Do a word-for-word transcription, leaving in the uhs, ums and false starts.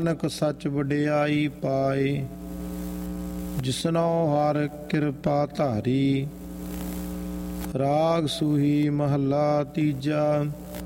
ਨਾਨਕ ਸੱਚ ਵਡਿਆਈ ਪਾਏ, ਜਿਸਨੋ ਹਰ ਕਿਰਪਾ ਧਾਰੀ। ਰਾਗ ਸੂਹੀ ਮਹੱਲਾ ਤੀਜਾ।